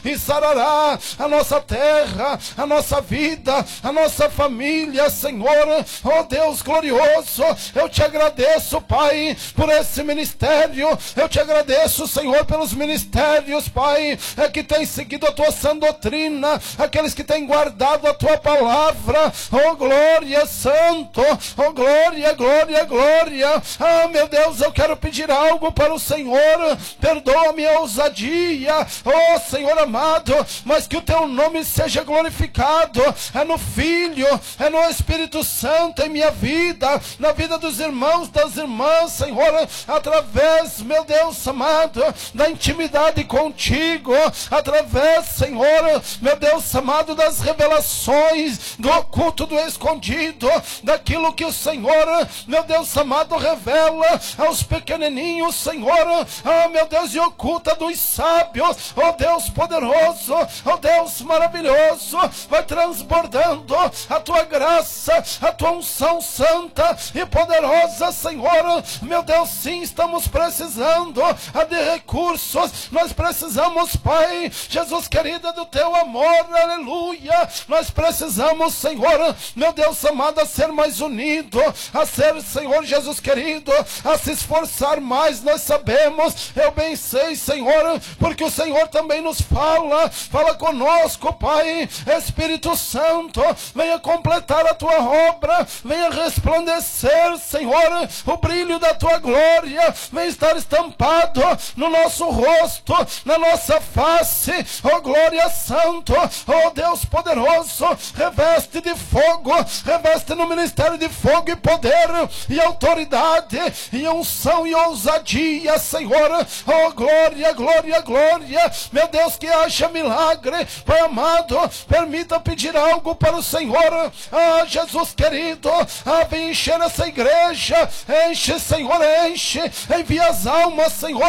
e sarará a nossa terra, a nossa vida, a nossa família, Senhor. Oh Deus glorioso, eu te agradeço, Pai, por esse ministério. Eu te agradeço, Senhor, pelos ministérios, Pai, que têm seguido a tua sã doutrina, aqueles que têm guardado a tua palavra. Oh glória, Santo, oh glória, glória, glória. Ah, meu Deus, eu quero pedir algo para o Senhor. Perdoa a minha ousadia, oh Senhor amado, mas que o teu nome seja glorificado. É no Filho, é no Espírito Santo em minha vida, na vida dos irmãos, das irmãs, Senhor, através, meu Deus amado, da intimidade contigo, através, Senhor, meu Deus amado, das revelações do oculto, do escondido, daquilo que o Senhor, meu Deus amado, revela aos pequenininhos, Senhor, ah, meu Deus, e oculta dos sábios. Oh Deus poderoso, oh Deus maravilhoso, vai transbordando a tua graça, a tua unção santa e poderosa, Senhor. Meu Deus, sim, estamos precisando de recursos, nós precisamos, Pai, Jesus querido, do teu amor, aleluia. Nós precisamos, Senhor, meu Deus amado, a ser mais unido, a ser, Senhor Jesus querido, a se esforçar mais. Nós sabemos, eu bem sei, Senhor, porque o Senhor também nos fala conosco, Pai. Espírito Santo, venha completar a tua obra, venha resplandecer, Senhor, o brilho da tua glória, venha estar estampado no nosso rosto, na nossa face. Oh glória, Santo, oh Deus poderoso, reveste de fogo, reveste no ministério de fogo e poder e autoridade e unção e ousadia, Senhor. Oh glória, glória, glória. Meu Deus, que haja milagre, Pai amado, permita pedir algo para o Senhor. Ah, Jesus querido, vem encher essa igreja, enche, Senhor, enche, envia as almas, Senhor,